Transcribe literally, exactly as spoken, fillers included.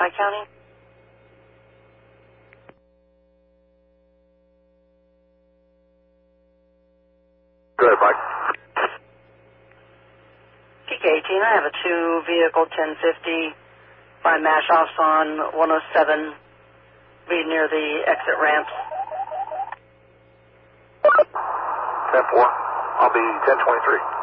County. Go ahead, Mike. Peak eighteen, I have a two vehicle ten fifty by Mash-Offs on one oh seven, be near the exit ramps. ten four, I'll be ten twenty-three.